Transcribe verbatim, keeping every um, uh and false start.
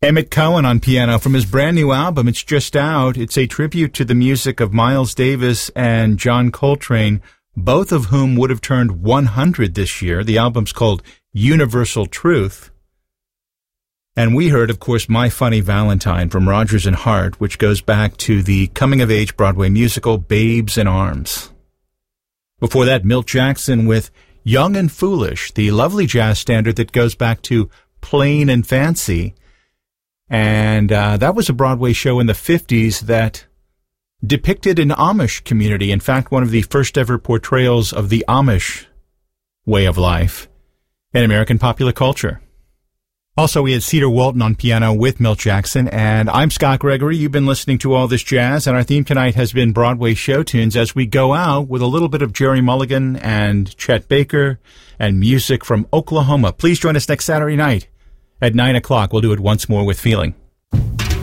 Emmett Cohen on piano from his brand new album. It's just out. It's a tribute to the music of Miles Davis and John Coltrane, both of whom would have turned one hundred this year. The album's called Universal Truth. And we heard, of course, My Funny Valentine from Rodgers and Hart, which goes back to the coming-of-age Broadway musical Babes in Arms. Before that, Milt Jackson with Young and Foolish, the lovely jazz standard that goes back to Plain and Fancy. And uh, that was a Broadway show in the fifties that depicted an Amish community. In fact, one of the first ever portrayals of the Amish way of life in American popular culture. Also, we had Cedar Walton on piano with Milt Jackson, and I'm Scott Gregory. You've been listening to All This Jazz, and our theme tonight has been Broadway show tunes as we go out with a little bit of Jerry Mulligan and Chet Baker and music from Oklahoma. Please join us next Saturday night at nine o'clock. We'll do it once more with feeling.